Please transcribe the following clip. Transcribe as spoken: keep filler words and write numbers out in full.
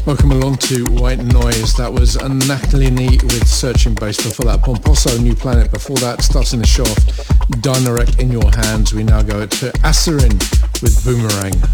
Welcome along to White Noise. That was Nakalini with Searching Bass. Before that, Pomposo, New Planet. Before that, starting the show off, Dynarec, In Your Hands. We now go to Asarin with Boomerang.